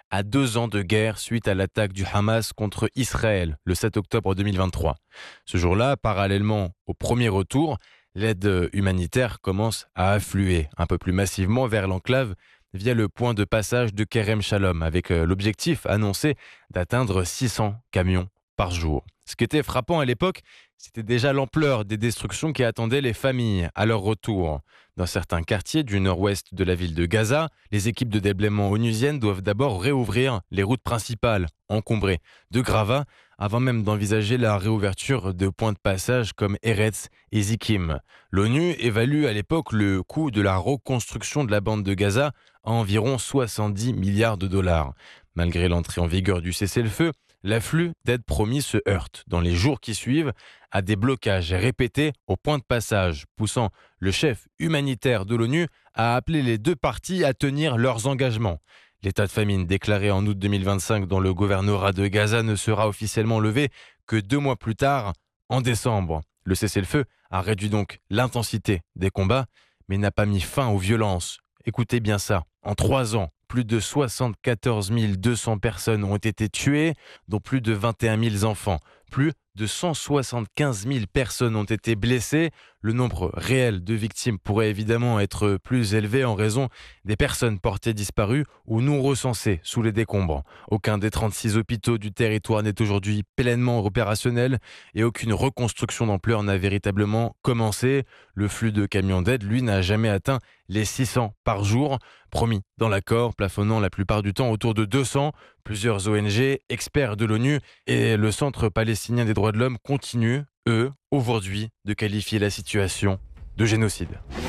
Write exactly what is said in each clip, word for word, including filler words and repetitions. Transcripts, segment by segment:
à deux ans de guerre suite à l'attaque du Hamas contre Israël le sept octobre deux mille vingt-trois. Ce jour-là, parallèlement au premier retour, l'aide humanitaire commence à affluer un peu plus massivement vers l'enclave via le point de passage de Kerem Shalom, avec l'objectif annoncé d'atteindre six cents camions par jour. Ce qui était frappant à l'époque, c'était déjà l'ampleur des destructions qui attendaient les familles à leur retour. Dans certains quartiers du nord-ouest de la ville de Gaza, les équipes de déblaiement onusiennes doivent d'abord réouvrir les routes principales, encombrées de gravats, avant même d'envisager la réouverture de points de passage comme Eretz et Zikim. L'ONU évalue à l'époque le coût de la reconstruction de la bande de Gaza à environ soixante-dix milliards de dollars. Malgré l'entrée en vigueur du cessez-le-feu, l'afflux d'aide promis se heurte dans les jours qui suivent à des blocages répétés au point de passage, poussant le chef humanitaire de l'ONU à appeler les deux parties à tenir leurs engagements. L'état de famine déclaré en août deux mille vingt-cinq dans le gouvernorat de Gaza ne sera officiellement levé que deux mois plus tard, en décembre. Le cessez-le-feu a réduit donc l'intensité des combats, mais n'a pas mis fin aux violences. Écoutez bien ça, en trois ans, plus de soixante-quatorze mille deux cents personnes ont été tuées, dont plus de vingt et un mille enfants. Plus de cent soixante-quinze mille personnes ont été blessées. Le nombre réel de victimes pourrait évidemment être plus élevé en raison des personnes portées disparues ou non recensées sous les décombres. Aucun des trente-six hôpitaux du territoire n'est aujourd'hui pleinement opérationnel et aucune reconstruction d'ampleur n'a véritablement commencé. Le flux de camions d'aide, lui, n'a jamais atteint les six cents par jour, promis dans l'accord, plafonnant la plupart du temps autour de deux cents. Plusieurs O N G, experts de l'ONU et le Centre palestinien des droits de l'homme continuent, eux, aujourd'hui, de qualifier la situation de génocide.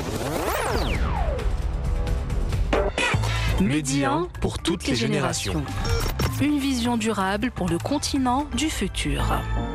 Média pour toutes les générations. Une vision durable pour le continent du futur.